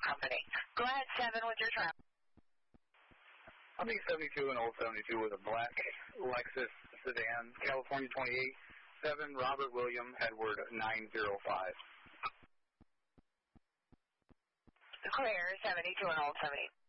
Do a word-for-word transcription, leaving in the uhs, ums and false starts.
company. Go ahead, seven, with your traffic. I think seventy-two and old seventy-two with a black Lexus sedan, California twenty-eight, seven, Robert William, Edward nine zero five. Clear, seventy-two and old seventy.